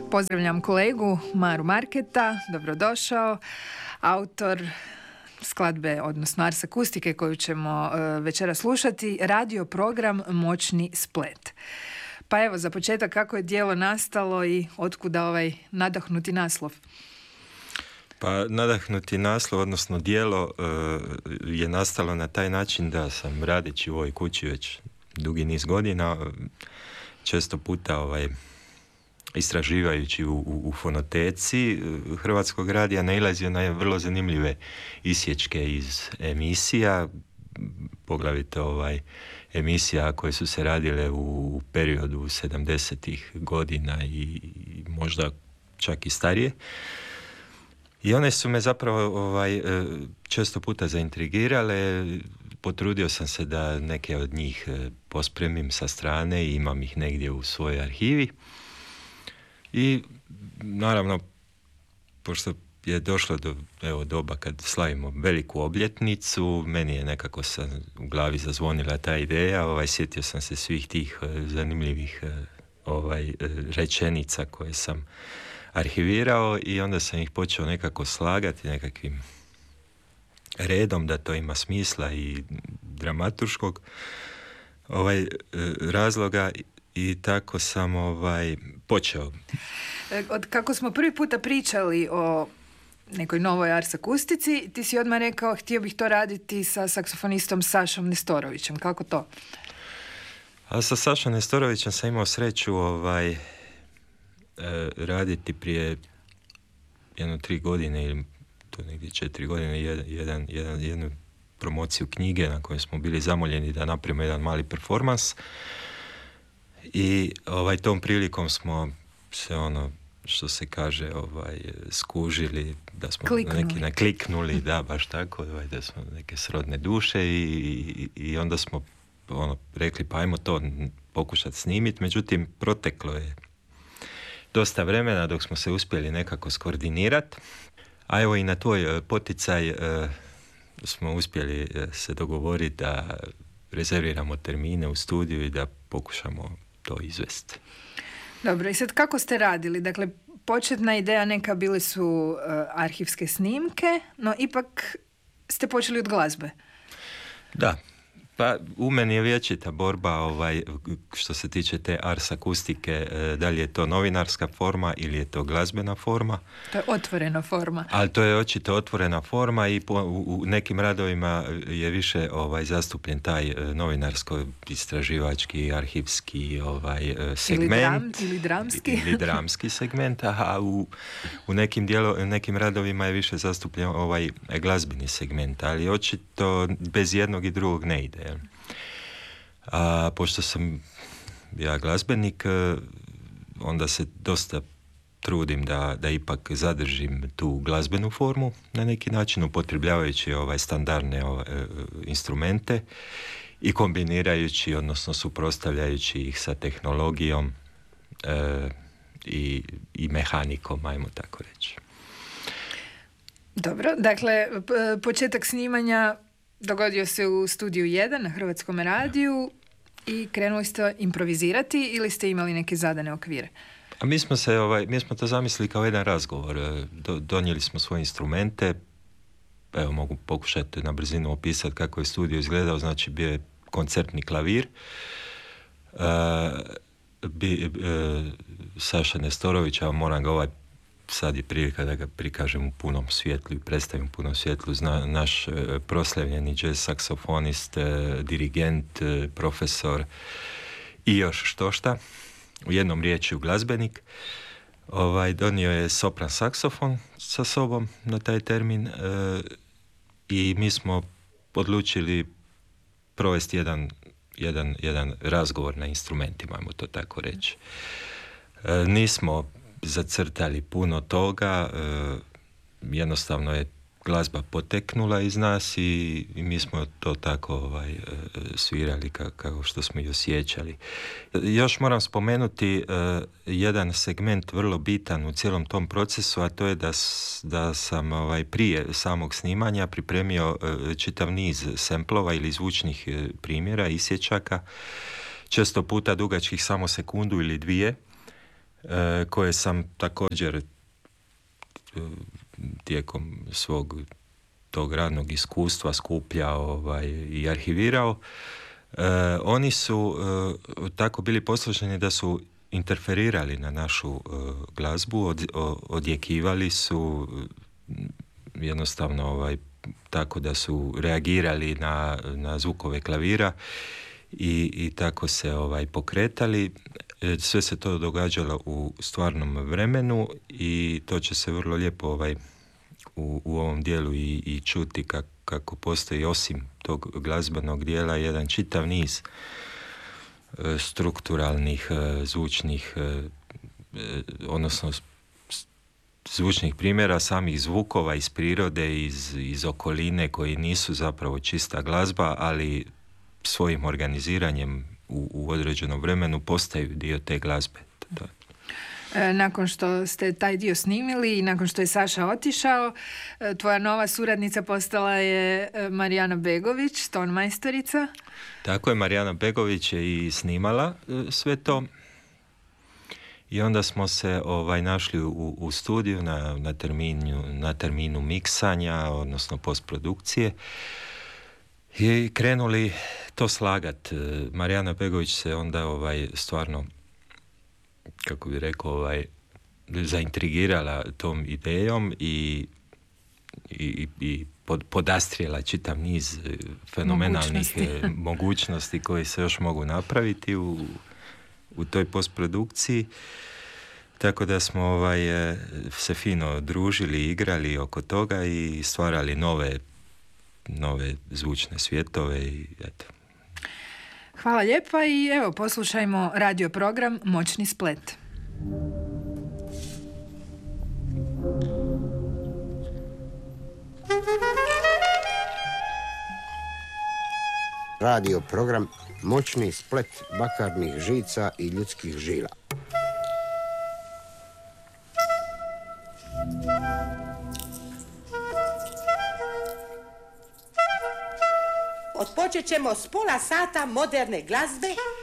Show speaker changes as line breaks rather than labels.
Pozdravljam kolegu Maru Marketa, dobrodošao, autor skladbe, odnosno ars akustike koju ćemo večeras slušati, radio program Moćni splet. Pa evo, za početak, kako je djelo nastalo i otkuda ovaj nadahnuti naslov?
Pa nadahnuti naslov, odnosno djelo je nastalo na taj način da sam radeći u ovoj kući već dugi niz godina, često puta istraživajući u fonoteci Hrvatskog radija nailazio na vrlo zanimljive isječke iz emisija, poglavito emisija koje su se radile u periodu 70-ih godina i možda čak i starije. I one su me zapravo često puta zaintrigirale. Potrudio sam se da neke od njih pospremim sa strane i imam ih negdje u svojoj arhivi. I naravno, pošto je došlo do doba kad slavimo veliku obljetnicu, meni je nekako u glavi zazvonila ta ideja, sjetio sam se svih tih zanimljivih rečenica koje sam arhivirao i onda sam ih počeo nekako slagati nekakvim redom da to ima smisla i dramaturškog razloga i tako sam počeo.
Od kako smo prvi puta pričali o nekoj novoj ars akustici, ti si odmah rekao htio bih to raditi sa saksofonistom Sašom Nestorovićem. Kako to?
A sa Sašom Nestorovićem sam imao sreću raditi prije 3 godine ili to negdje 4 godine jednu promociju knjige na kojoj smo bili zamoljeni da napravimo jedan mali performans i tom prilikom smo se što se kaže skužili, da smo neki nakliknuli, da, baš tako, da smo neke srodne duše i onda smo rekli pa ajmo to pokušati snimiti, međutim proteklo je dosta vremena dok smo se uspjeli nekako skoordinirati, a evo i na tvoj poticaj smo uspjeli se dogovoriti da rezerviramo termine u studiju i da pokušamo to izvesti.
Dobro, i sad kako ste radili? Dakle, početna ideja neka bili su arhivske snimke, no ipak ste počeli od glazbe.
Da. Pa u meni je vječita borba što se tiče te ars akustike, da li je to novinarska forma ili je to glazbena forma.
To je otvorena forma.
Ali to je očito otvorena forma i u nekim radovima je više zastupljen taj novinarsko-istraživački, arhivski segment.
Ili dramski.
Ili dramski segment, a u nekim radovima je više zastupljen glazbeni segment, ali očito bez jednog i drugog ne ide. A pošto sam ja glazbenik, onda se dosta trudim da ipak zadržim tu glazbenu formu na neki način, upotrebljavajući standardne instrumente i kombinirajući, odnosno suprotstavljajući ih sa tehnologijom i mehanikom, ajmo tako reći.
Dobro, dakle, početak snimanja dogodio se u studiju 1 na Hrvatskom radiju i krenuli ste improvizirati ili ste imali neke zadane okvire?
A mi smo to zamislili kao jedan razgovor. Donijeli smo svoje instrumente, evo mogu pokušati na brzinu opisati kako je studio izgledao, znači bio je koncertni klavir, Saša Nestorović, a moram ga sad je prilika da ga prikažem u punom svjetlu i predstavim u punom svjetlu, naš proslavljeni jazz saksofonist, dirigent, profesor i još štošta, u jednom riječju glazbenik. Donio je sopran saksofon sa sobom na taj termin i mi smo odlučili provesti jedan razgovor na instrumentima, ajmo to tako reći. Nismo zacrtali puno toga, jednostavno je glazba poteknula iz nas i mi smo to tako svirali kako što smo i osjećali. Još moram spomenuti jedan segment vrlo bitan u cijelom tom procesu, a to je da sam prije samog snimanja pripremio čitav niz semplova ili zvučnih primjera, isječaka, često puta dugačkih samo sekundu ili dvije, koje sam također tijekom svog tog radnog iskustva skupljao i arhivirao. Oni su tako bili poslušani da su interferirali na našu glazbu, odjekivali su jednostavno tako da su reagirali na zvukove klavira i tako se pokretali. Sve se to događalo u stvarnom vremenu i to će se vrlo lijepo u ovom dijelu i čuti kako postoji osim tog glazbenog dijela jedan čitav niz strukturalnih, zvučnih, odnosno zvučnih primjera, samih zvukova iz prirode, iz okoline koji nisu zapravo čista glazba, ali svojim organiziranjem u određenom vremenu postaju dio te glazbe.
Nakon što ste taj dio snimili i nakon što je Saša otišao, tvoja nova suradnica postala je Marijana Begović, tonmajstorica.
Tako je, Marijana Begović je i snimala sve to. I onda smo se našli u studiju na terminu miksanja, odnosno postprodukcije, i krenuli to slagat. Marijana Begović se onda stvarno, kako bi rekao, zaintrigirala tom idejom i podastrijela čitav niz fenomenalnih mogućnosti koje se još mogu napraviti u toj postprodukciji. Tako da smo se fino družili, igrali oko toga i stvarali nove zvučne svjetove i eto.
Hvala lijepa i evo poslušajmo radio program Moćni splet.
Radio program Moćni splet bakarnih žica i ljudskih žila.
Odpočet ćemo s pola sata moderne glazbe